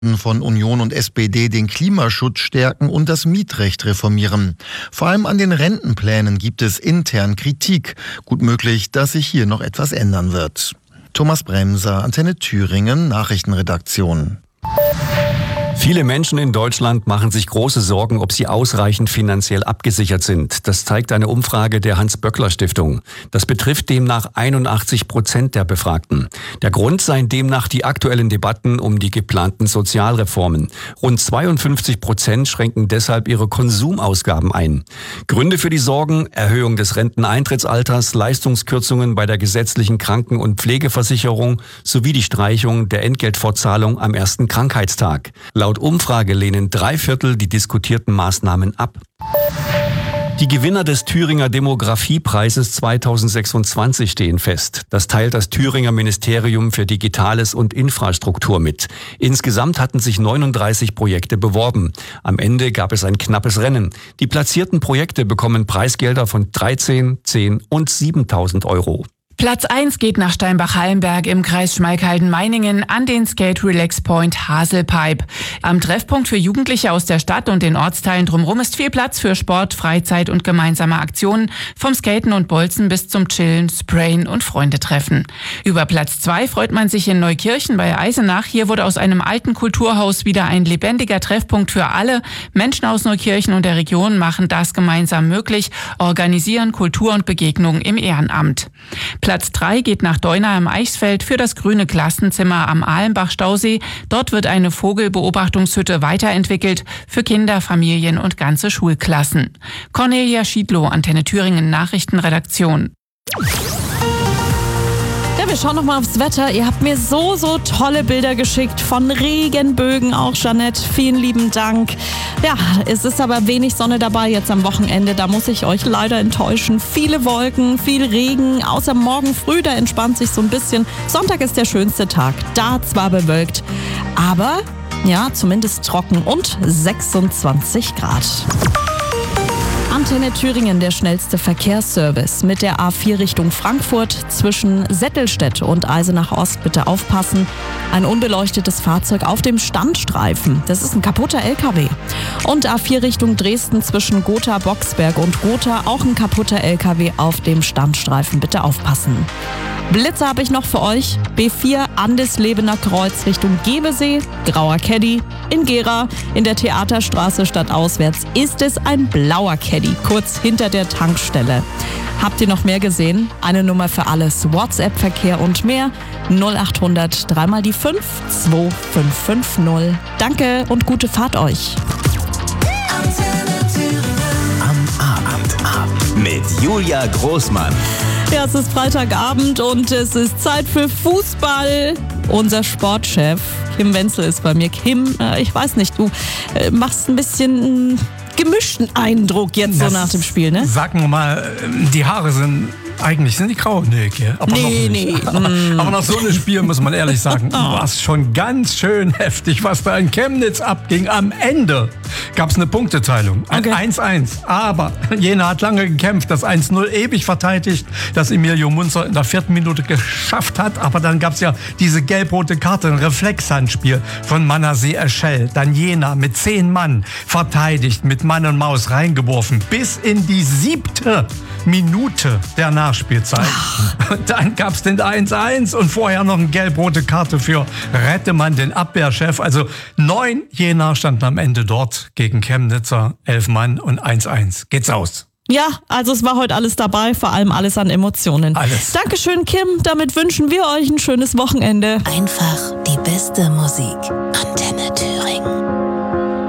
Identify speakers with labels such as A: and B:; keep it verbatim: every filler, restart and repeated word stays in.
A: von Union und S P D den Klimaschutz stärken und das Mietrecht reformieren. Vor allem an den Rentenplänen gibt es intern Kritik. Gut möglich, dass sich hier noch etwas ändern wird. Thomas Bremser, Antenne Thüringen, Nachrichtenredaktion.
B: Viele Menschen in Deutschland machen sich große Sorgen, ob sie ausreichend finanziell abgesichert sind. Das zeigt eine Umfrage der Hans-Böckler-Stiftung. Das betrifft demnach einundachtzig Prozent der Befragten. Der Grund seien demnach die aktuellen Debatten um die geplanten Sozialreformen. Rund zweiundfünfzig Prozent schränken deshalb ihre Konsumausgaben ein. Gründe für die Sorgen: Erhöhung des Renteneintrittsalters, Leistungskürzungen bei der gesetzlichen Kranken- und Pflegeversicherung sowie die Streichung der Entgeltfortzahlung am ersten Krankheitstag. Laut Umfrage lehnen drei Viertel die diskutierten Maßnahmen ab. Die Gewinner des Thüringer Demografiepreises zweitausendsechsundzwanzig stehen fest. Das teilt das Thüringer Ministerium für Digitales und Infrastruktur mit. Insgesamt hatten sich neununddreißig Projekte beworben. Am Ende gab es ein knappes Rennen. Die platzierten Projekte bekommen Preisgelder von dreizehn, zehn und siebentausend Euro.
C: Platz eins geht nach Steinbach-Hallenberg im Kreis Schmalkalden-Meiningen an den Skate Relax Point Haselpipe. Am Treffpunkt für Jugendliche aus der Stadt und den Ortsteilen drumherum ist viel Platz für Sport, Freizeit und gemeinsame Aktionen, vom Skaten und Bolzen bis zum Chillen, Sprayen und Freunde treffen. Über Platz zwei freut man sich in Neukirchen bei Eisenach. Hier wurde aus einem alten Kulturhaus wieder ein lebendiger Treffpunkt für alle. Menschen aus Neukirchen und der Region machen das gemeinsam möglich, organisieren Kultur und Begegnungen im Ehrenamt. Platz drei geht nach Deuna im Eichsfeld für das grüne Klassenzimmer am Ahlenbach-Stausee. Dort wird eine Vogelbeobachtungshütte weiterentwickelt für Kinder, Familien und ganze Schulklassen. Cornelia Schiedlow, Antenne Thüringen Nachrichtenredaktion.
D: Ja, wir schauen noch mal aufs Wetter. Ihr habt mir so, so tolle Bilder geschickt von Regenbögen, auch Jeanette. Vielen lieben Dank. Ja, es ist aber wenig Sonne dabei jetzt am Wochenende. Da muss ich euch leider enttäuschen. Viele Wolken, viel Regen, außer morgen früh, da entspannt sich so ein bisschen. Sonntag ist der schönste Tag. Da zwar bewölkt, aber ja, zumindest trocken und sechsundzwanzig Grad. Antenne Thüringen, der schnellste Verkehrsservice mit der A vier Richtung Frankfurt zwischen Settelstedt und Eisenach Ost. Bitte aufpassen. Ein unbeleuchtetes Fahrzeug auf dem Standstreifen. Das ist ein kaputter L K W. Und A vier Richtung Dresden zwischen Gotha-Boxberg und Gotha. Auch ein kaputter L K W auf dem Standstreifen. Bitte aufpassen. Blitze habe ich noch für euch. B vier Andeslebener Kreuz Richtung Gebesee, Grauer Caddy. In Gera, in der Theaterstraße stadtauswärts, ist es ein blauer Caddy, kurz hinter der Tankstelle. Habt ihr noch mehr gesehen? Eine Nummer für alles. WhatsApp-Verkehr und mehr. null achthundert drei mal die fünf zwei fünf fünf null. Danke und gute Fahrt euch.
E: Am Abend mit Julia Großmann.
D: Ja, es ist Freitagabend und es ist Zeit für Fußball. Unser Sportchef Kim Wenzel ist bei mir. Kim, äh, ich weiß nicht, du äh, machst ein bisschen gemischten Eindruck jetzt das so nach dem Spiel, ne?
F: Sag nur mal, die Haare sind, eigentlich sind die grau, nee, aber
D: nee,
F: noch nicht.
D: nee.
F: Aber, aber nach so einem Spiel muss man ehrlich sagen, war es schon ganz schön heftig, was da in Chemnitz abging. Am Ende gab es eine Punkteteilung, ein
D: okay.
F: eins eins. Aber Jena hat lange gekämpft, das eins null ewig verteidigt, das Emilio Munzer in der vierten Minute geschafft hat. Aber dann gab es ja diese gelb-rote Karte, ein Reflexhandspiel von Manasseh Eschel. Dann Jena mit zehn Mann verteidigt, mit Mann und Maus reingeworfen, bis in die siebte Minute der Nachspielzeit. Und dann gab es den eins eins und vorher noch eine gelb-rote Karte für Rettemann, den Abwehrchef. Also neun Jena standen am Ende dort gegen Chemnitzer, elf Mann und eins eins. Geht's aus.
D: Ja, also es war heute alles dabei, vor allem alles an Emotionen.
F: Alles.
D: Dankeschön, Kim. Damit wünschen wir euch ein schönes Wochenende.
G: Einfach die beste Musik. Antenne Thüringen.